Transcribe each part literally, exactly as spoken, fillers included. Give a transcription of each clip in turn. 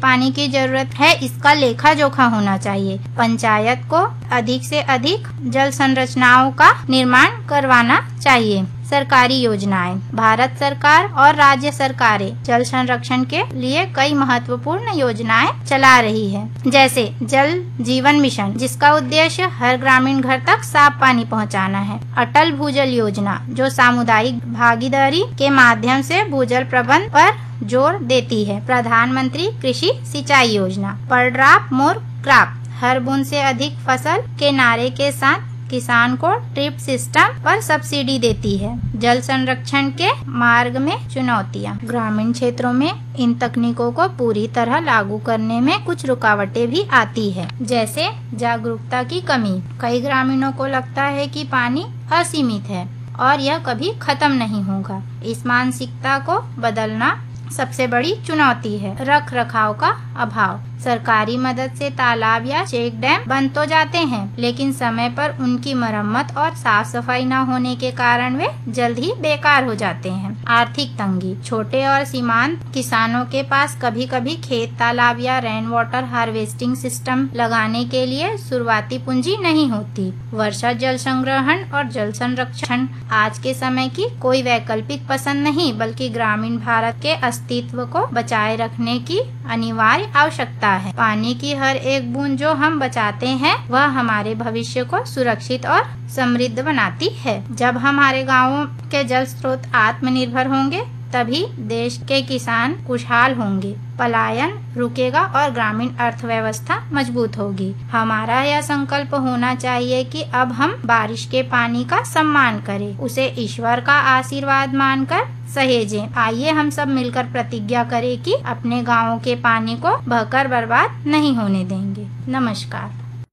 पानी की जरूरत है, इसका लेखा जोखा होना चाहिए। पंचायत को अधिक से अधिक जल संरचनाओं का निर्माण करवाना चाहिए। सरकारी योजनाएं। भारत सरकार और राज्य सरकारें जल संरक्षण के लिए कई महत्वपूर्ण योजनाएं चला रही है, जैसे जल जीवन मिशन, जिसका उद्देश्य हर ग्रामीण घर तक साफ पानी पहुंचाना है। अटल भूजल योजना, जो सामुदायिक भागीदारी के माध्यम से भूजल प्रबंधन पर जोर देती है। प्रधानमंत्री कृषि सिंचाई योजना, पर ड्रॉप मोर क्रॉप, हर बूंद से अधिक फसल के नारे के साथ किसान को ड्रिप सिस्टम पर सब्सिडी देती है। जल संरक्षण के मार्ग में चुनौतियां। ग्रामीण क्षेत्रों में इन तकनीकों को पूरी तरह लागू करने में कुछ रुकावटें भी आती है, जैसे जागरूकता की कमी। कई ग्रामीणों को लगता है कि पानी असीमित है और यह कभी खत्म नहीं होगा। इस मानसिकता को बदलना सबसे बड़ी चुनौती है। रख रखाव का अभाव। सरकारी मदद से तालाब या चेक डैम बन तो जाते हैं, लेकिन समय पर उनकी मरम्मत और साफ सफाई न होने के कारण वे जल्द ही बेकार हो जाते हैं। आर्थिक तंगी। छोटे और सीमांत किसानों के पास कभी कभी खेत तालाब या रेन वाटर हार्वेस्टिंग सिस्टम लगाने के लिए शुरुआती पूंजी नहीं होती। वर्षा जल संग्रहण और जल संरक्षण आज के समय की कोई वैकल्पिक पसंद नहीं, बल्कि ग्रामीण भारत के अस्तित्व को बचाए रखने की अनिवार्य आवश्यकता है। पानी की हर एक बूंद जो हम बचाते हैं, वह हमारे भविष्य को सुरक्षित और समृद्ध बनाती है। जब हमारे गांवों के जल स्रोत आत्मनिर्भर होंगे, तभी देश के किसान खुशहाल होंगे, पलायन रुकेगा और ग्रामीण अर्थव्यवस्था मजबूत होगी। हमारा यह संकल्प होना चाहिए कि अब हम बारिश के पानी का सम्मान करें, उसे ईश्वर का आशीर्वाद मानकर सहेजें। आइए हम सब मिलकर प्रतिज्ञा करें कि अपने गाँवों के पानी को बहकर बर्बाद नहीं होने देंगे। नमस्कार।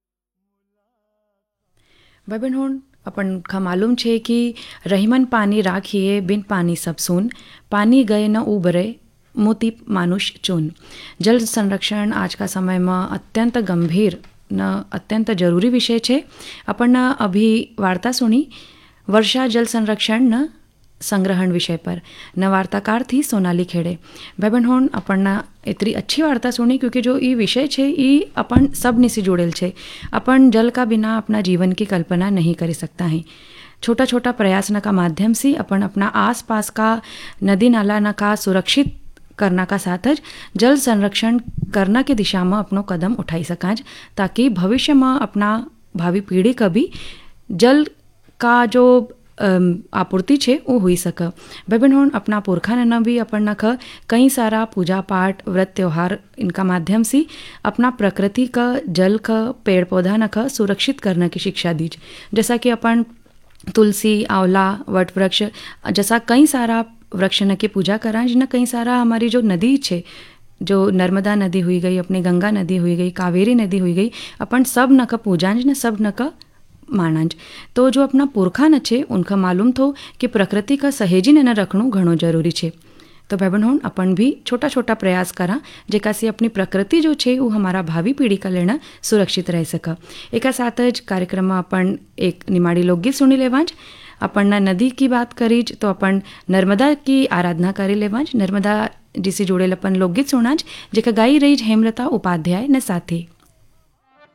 बहन अपन का मालूम छे कि रहीमन पानी राखिए बिन पानी सब सुन, पानी गए न उबरे मोती मानुष चून। जल संरक्षण आज का समय में अत्यंत गंभीर न अत्यंत जरूरी विषय छे। अपन अभी वार्ता सुनी वर्षा जल संरक्षण न संग्रहण विषय पर। न वार्ताकार थी सोनाली खेड़े। बहन होन अपन इतनी अच्छी वार्ता सुनी, क्योंकि जो ये विषय छे ये अपन सब ने से जुड़ेल छे। अपन जल का बिना अपना जीवन की कल्पना नहीं कर सकता है। छोटा छोटा प्रयास न का माध्यम से अपन अपना आस पास का नदी नाला न का सुरक्षित करना का साथ ज जल संरक्षण करना के दिशा में अपनो कदम उठाई सकाज, ताकि भविष्य में अपना भावी पीढ़ी का भी जल का जो आपूर्ति छे वो हुई सके। बहन होन अपना पुरखा ने भी अपन नख कई सारा पूजा पाठ व्रत त्योहार इनका माध्यम से अपना प्रकृति का जल का पेड़ पौधा नख सुरक्षित करने की शिक्षा दीज। जैसा कि अपन तुलसी आंवला वट वृक्ष जैसा कई सारा वृक्ष न की पूजा करांज न कई सारा हमारी जो नदी छे, जो नर्मदा नदी हुई गई, अपनी गंगा नदी हुई गई, कावेरी नदी हुई गई, अपन सब न का पूजांज न सब न का मानंज। तो जो अपना पुरखा न छे उनका मालूम थो कि प्रकृति का सहेजी न रखणु घणो जरूरी छे। तो बहन होन अपन भी छोटा छोटा प्रयास करा, जेका से अपनी प्रकृति जो छे वो हमारा भावी पीढ़ी का लेना सुरक्षित रह सका। एक साथ ज कार्यक्रम में अपन एक निमाड़ी लोकगीत सुनी लेवाज। अपन नदी की बात करीज तो अपन नर्मदा की आराधना करी लेवाज। नर्मदा जी से जुड़ेल अपन लोकगीत सुनाज, जेका गाई रही हेमलता उपाध्याय न साथी।